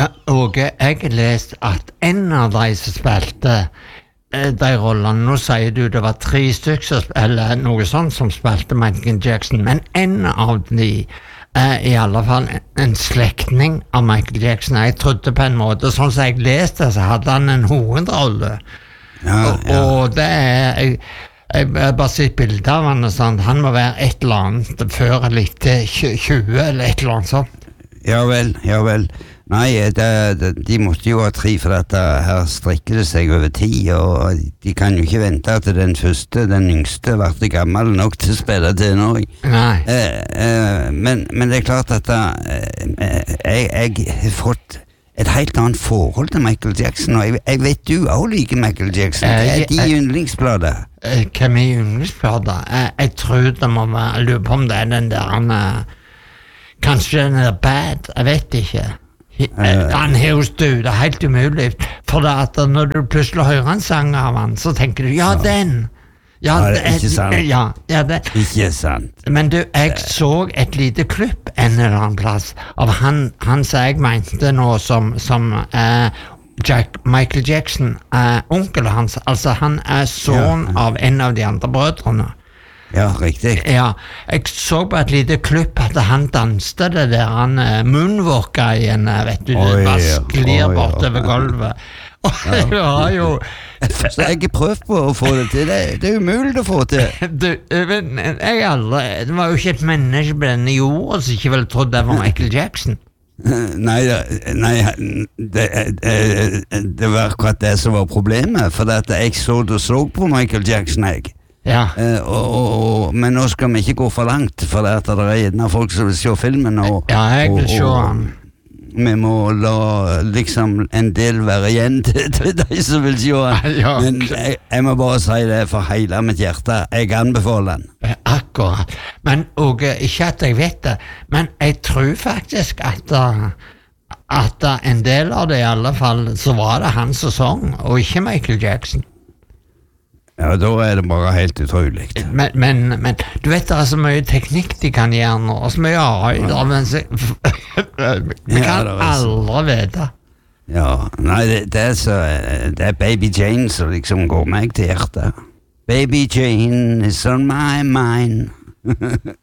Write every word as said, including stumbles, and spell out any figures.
og jeg har lest at en av de som spilte eh, de rollene, nå sier du det var tre stykker som sp- eller noe sånt som spilte Michael Jackson, men en av de er i alle fall en, en slektning av Michael Jackson. Jeg trodde på en måte, sånn som jeg leste, så hadde han en hovedrolle. Ja, og, ja. og det er jeg, jeg har bare sett bilder av han og sånt. Han må være et eller annet før eller etter tjue eller et eller annet sånt. Ja vel, ja vel. Nei, det, det, de måtte jo ha tre, for at det, her strikker det seg over tid, og de kan jo ikke vente til den første, den yngste, ble gammel nok til å spille tenåring. Nei. Eh, eh, men, men det er klart at da, eh, jeg, jeg har fått et helt annet forhold til Michael Jackson, og jeg, jeg vet du også liker Michael Jackson. Det er de yndlingsblader. Eh, Hvem er yndlingsblader? Jeg, jeg tror det må være, jeg lurer på om det er den der, han er, kanskje den er bad, jeg vet ikke. He- eh, Han er hos du, det er helt umulig, for det at når du plutselig hører en sang av han, så tenker du, ja, den. Ja, Ja, det er ikke sant. Ja, ja, det. Ikke sant? Men du, jeg så et lite klipp en eller annen plass av han, han som jeg mente nå som, som eh, Jack, Michael Jackson, eh, onkel hans, altså han er sønn Ja. av en av de andre brødrene. Ja, riktig. Ja, jeg så på et lite klipp at han danste det der, han uh, moonwalka igjen, eh, vet du, Oi, det bare sklir oi, bortover gulvet. Og det var jo, Så jeg har ikke prøvd på å få det til. Det, det er umulig å få til. du, men jeg aldri, det var jo ikke et menneske på denne jorda som ikke ville trodd det var Michael Jackson. Nei, det- nei det, det, det var akkurat det som var problemet, for at jeg så og så på Michael Jackson, jeg. Ja. Eh, og, og, og, men nå skal vi ikke gå for langt, for det, at det er gjerne folk som vil se filmen, og, Ja, jeg vil og- se og- han. Vi må la liksom en del være igjen til, til de som vil se han. Ja. Men jeg, jeg må bare si det for hele mitt hjerte. Jeg anbefaler den. Eh, Akkurat. Men, og eh, ikke at jeg vet det, men jeg tror faktisk at uh, at uh, en del av det i alle fall, så var det han som sang, og ikke Michael Jackson. Ja, da er det bare helt utrolig. Men, men, men du vet det er så mye teknikk de kan gjøre nå, og så mye A I, da, men så, vi Ja, kan det er så- aldri vite. Ja, nei, det, det er så Det er Baby Jane som liksom går meg til hjertet. Baby Jane is on my mind.